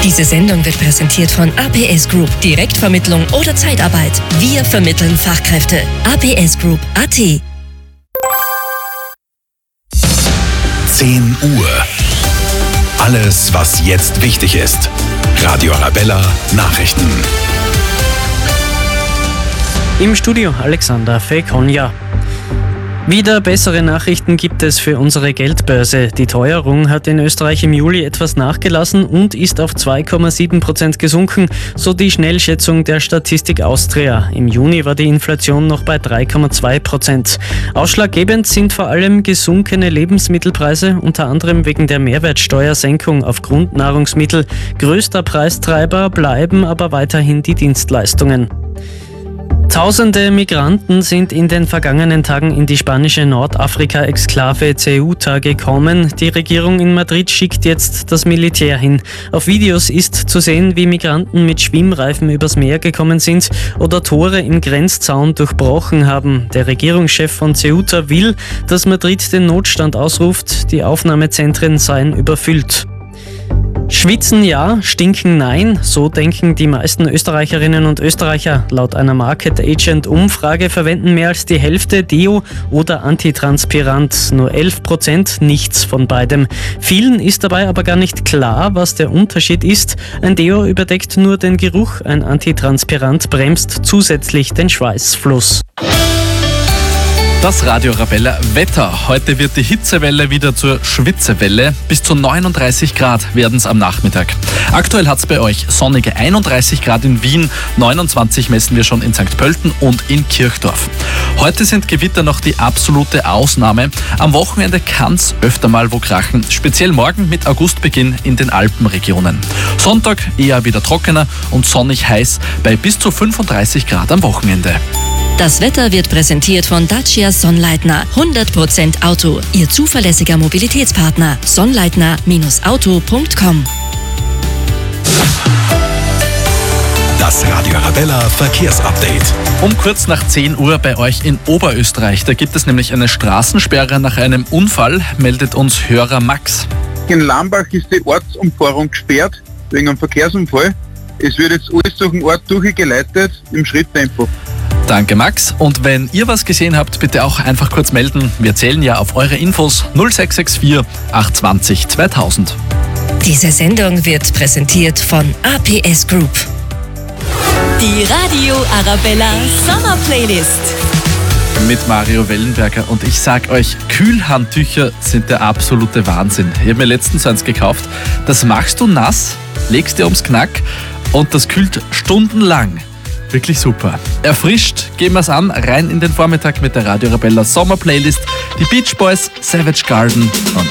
Diese Sendung wird präsentiert von APS Group. Direktvermittlung oder Zeitarbeit. Wir vermitteln Fachkräfte. APS Group AT. 10 Uhr. Alles, was jetzt wichtig ist. Radio Arabella Nachrichten. Im Studio Alexander Fekonja. Wieder bessere Nachrichten gibt es für unsere Geldbörse. Die Teuerung hat in Österreich im Juli etwas nachgelassen und ist auf 2,7% gesunken, so die Schnellschätzung der Statistik Austria. Im Juni war die Inflation noch bei 3,2%. Ausschlaggebend sind vor allem gesunkene Lebensmittelpreise, unter anderem wegen der Mehrwertsteuersenkung auf Grundnahrungsmittel. Größter Preistreiber bleiben aber weiterhin die Dienstleistungen. Tausende Migranten sind in den vergangenen Tagen in die spanische Nordafrika-Exklave Ceuta gekommen. Die Regierung in Madrid schickt jetzt das Militär hin. Auf Videos ist zu sehen, wie Migranten mit Schwimmreifen übers Meer gekommen sind oder Tore im Grenzzaun durchbrochen haben. Der Regierungschef von Ceuta will, dass Madrid den Notstand ausruft. Die Aufnahmezentren seien überfüllt. Schwitzen ja, stinken nein, so denken die meisten Österreicherinnen und Österreicher. Laut einer Market Agent Umfrage verwenden mehr als die Hälfte Deo oder Antitranspirant. Nur 11% nichts von beidem. Vielen ist dabei aber gar nicht klar, was der Unterschied ist. Ein Deo überdeckt nur den Geruch, ein Antitranspirant bremst zusätzlich den Schweißfluss. Das Radio Arabella Wetter. Heute wird die Hitzewelle wieder zur Schwitzewelle. Bis zu 39 Grad werden es am Nachmittag. Aktuell hat es bei euch sonnige 31 Grad in Wien, 29 messen wir schon in St. Pölten und in Kirchdorf. Heute sind Gewitter noch die absolute Ausnahme. Am Wochenende kann es öfter mal wo krachen, speziell morgen mit Augustbeginn in den Alpenregionen. Sonntag eher wieder trockener und sonnig heiß bei bis zu 35 Grad am Wochenende. Das Wetter wird präsentiert von Dacia Sonnleitner. 100% Auto. Ihr zuverlässiger Mobilitätspartner. Sonnleitner-auto.com. Das Radio Arabella Verkehrsupdate. Um kurz nach 10 Uhr bei euch in Oberösterreich. Da gibt es nämlich eine Straßensperre nach einem Unfall, meldet uns Hörer Max. In Lambach ist die Ortsumfahrung gesperrt wegen einem Verkehrsunfall. Es wird jetzt alles durch den Ort durchgeleitet im Schritttempo. Danke Max. Und wenn ihr was gesehen habt, bitte auch einfach kurz melden. Wir zählen ja auf eure Infos 0664 820 2000. Diese Sendung wird präsentiert von APS Group. Die Radio Arabella Sommer Playlist. Mit Mario Wellenberger und ich sag euch, Kühlhandtücher sind der absolute Wahnsinn. Ich habe mir letztens eins gekauft. Das machst du nass, legst dir ums Knack und das kühlt stundenlang. Wirklich super. Erfrischt, gehen wir's an, rein in den Vormittag mit der Radio Arabella Sommer Playlist. Die Beach Boys, Savage Garden und